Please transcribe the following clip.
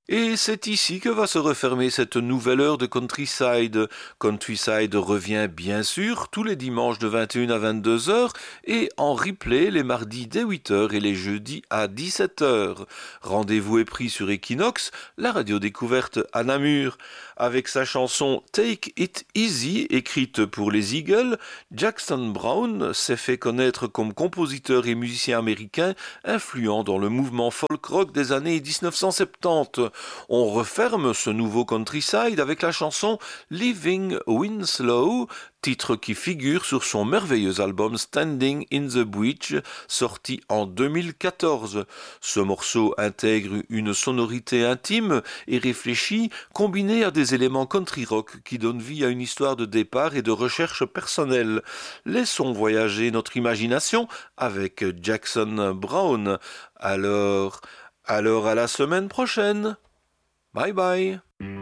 Et c'est ici que va se refermer cette nouvelle heure de Countryside. Countryside revient bien sûr tous les dimanches de 21 à 22 heures et en replay les mardis dès 8 heures et les jeudis à 17 heures. Rendez-vous est pris sur Equinox, la radio découverte à Namur. Avec sa chanson Take It Easy, écrite pour les Eagles, Jackson Browne s'est fait connaître comme compositeur et musicien américain influent dans le mouvement folk rock des années 1970. On referme ce nouveau Countryside avec la chanson Living Winslow, titre qui figure sur son merveilleux album Standing in the Breach, sorti en 2014. Ce morceau intègre une sonorité intime et réfléchie, combinée à des éléments country rock qui donnent vie à une histoire de départ et de recherche personnelle. Laissons voyager notre imagination avec Jackson Browne. Alors à la semaine prochaine. Bye bye.